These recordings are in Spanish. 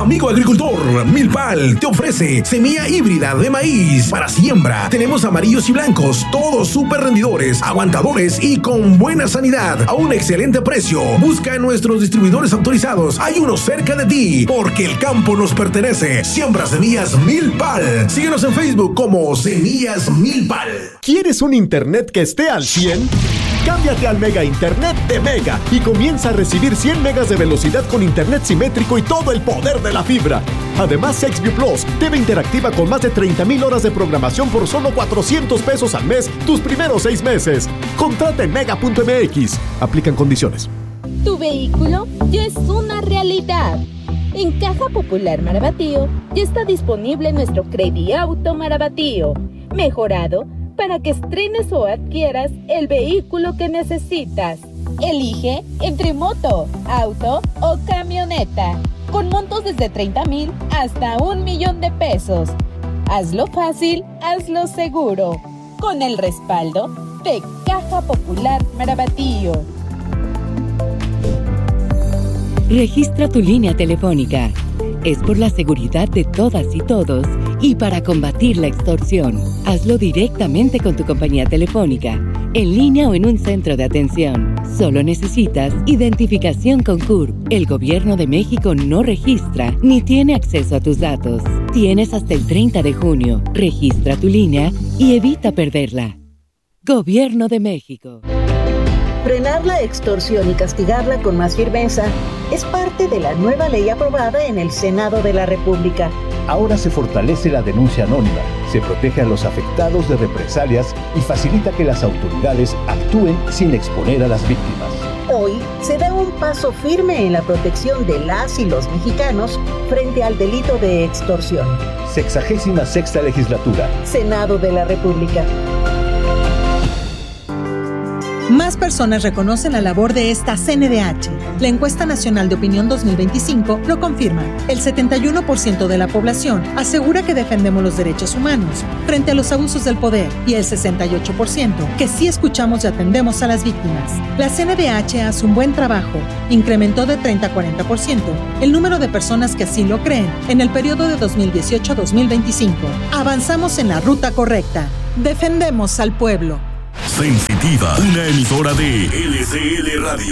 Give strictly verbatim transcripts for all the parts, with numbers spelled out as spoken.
Amigo agricultor, Milpal te ofrece semilla híbrida de maíz para siembra. Tenemos amarillos y blancos, todos súper rendidores, aguantadores y con buena sanidad a un excelente precio. Busca en nuestros distribuidores autorizados. Hay uno cerca de ti, porque el campo nos pertenece. Siembra semillas Milpal. Síguenos en Facebook como Semillas Milpal. ¿Quieres un internet que esté al cien? Cámbiate al Mega Internet de Mega y comienza a recibir cien megas de velocidad con internet simétrico y todo el poder de la fibra. Además, Sexview Plus, T V interactiva con más de treinta mil horas de programación por solo cuatrocientos pesos al mes, tus primeros seis meses. Contrata en mega punto m x. Aplican condiciones. Tu vehículo ya es una realidad. En Caja Popular Marabatío ya está disponible nuestro Credi Auto Marabatío, mejorado para que estrenes o adquieras el vehículo que necesitas. Elige entre moto, auto o camioneta, con montos desde treinta mil hasta un millón de pesos. Hazlo fácil, hazlo seguro, con el respaldo de Caja Popular Marabatío. Registra tu línea telefónica. Es por la seguridad de todas y todos y para combatir la extorsión. Hazlo directamente con tu compañía telefónica, en línea o en un centro de atención. Solo necesitas identificación con C U R P. El Gobierno de México no registra ni tiene acceso a tus datos. Tienes hasta el treinta de junio. Registra tu línea y evita perderla. Gobierno de México. Frenar la extorsión y castigarla con más firmeza es parte de la nueva ley aprobada en el Senado de la República. Ahora se fortalece la denuncia anónima, se protege a los afectados de represalias y facilita que las autoridades actúen sin exponer a las víctimas. Hoy se da un paso firme en la protección de las y los mexicanos frente al delito de extorsión. Sexagésima sexta legislatura. Senado de la República. Más personas reconocen la labor de esta C N D H. La Encuesta Nacional de Opinión dos mil veinticinco lo confirma. El setenta y uno por ciento de la población asegura que defendemos los derechos humanos frente a los abusos del poder y el sesenta y ocho por ciento que sí escuchamos y atendemos a las víctimas. La C N D H hace un buen trabajo. Incrementó de treinta a cuarenta por ciento el número de personas que así lo creen en el periodo de dos mil dieciocho a dos mil veinticinco. Avanzamos en la ruta correcta. Defendemos al pueblo. Sensitiva, una emisora de L C L Radio.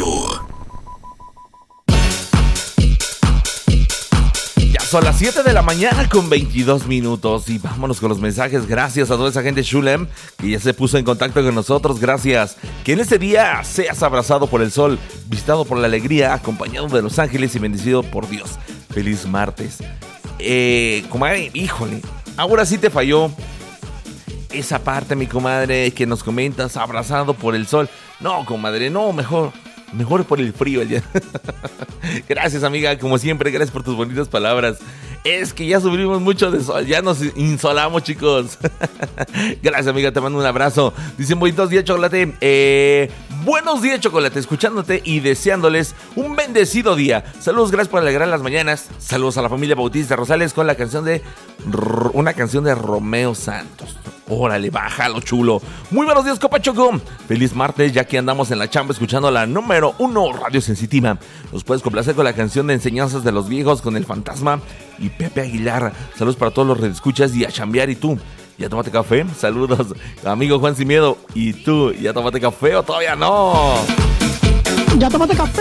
Ya son las siete de la mañana con veintidós minutos y vámonos con los mensajes. Gracias a toda esa gente Shulem que ya se puso en contacto con nosotros. Gracias. Que en este día seas abrazado por el sol, visitado por la alegría, acompañado de los ángeles y bendecido por Dios. Feliz martes. Eh, comadre, híjole, ahora sí te falló esa parte, mi comadre, que nos comentas, abrazado por el sol. No, comadre, no, mejor, mejor por el frío el día. Gracias, amiga, como siempre, gracias por tus bonitas palabras. Es que ya sufrimos mucho de sol, ya nos insolamos, chicos. Gracias, amiga, te mando un abrazo. Dicen, buenos días, Chocolate. Eh, buenos días, Chocolate, escuchándote y deseándoles un bendecido día. Saludos, gracias por alegrar las mañanas. Saludos a la familia Bautista Rosales con la canción de... Una canción de Romeo Santos. Órale, bájalo, chulo. Muy buenos días, Copa Choco. Feliz martes, ya que andamos en la chamba escuchando la número uno Radio Sensitiva. Nos puedes complacer con la canción de Enseñanzas de los Viejos con El Fantasma y Pepe Aguilar. Saludos para todos los redescuchas y a chambear. ¿Y tú? ¿Ya tomaste café? Saludos, amigo Juan Sin Miedo. ¿Y tú? ¿Ya tomaste café o todavía no? ¿Ya tomaste café?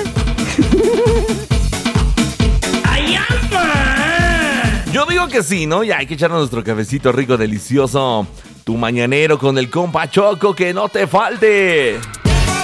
Yo digo que sí, ¿no? Ya hay que echarnos nuestro cafecito rico, delicioso. Tu mañanero con el compa Choco, que no te falte.